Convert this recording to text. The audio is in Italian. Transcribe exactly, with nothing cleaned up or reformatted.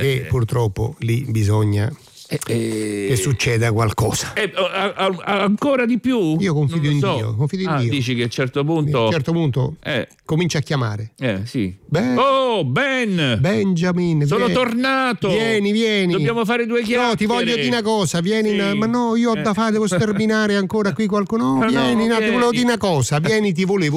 e purtroppo lì bisogna Eh, eh, che succeda qualcosa. eh, a- a- a- ancora di più? Io confido Non in lo so. Dio, confido in Ah, Dio. dici che a un certo A punto un certo punto eh, comincia a chiamare. eh sì. Ben- Oh, Ben! Benjamin, Sono vieni. tornato! Vieni, vieni. Dobbiamo fare due chiacchiere. No, ti voglio dire una cosa, vieni, Sì. in- ma no, io ho da Eh. fare, devo sterminare ancora qui qualcuno. No, No, no, vieni, no, ti volevo vieni. dire una cosa, vieni, ti volevo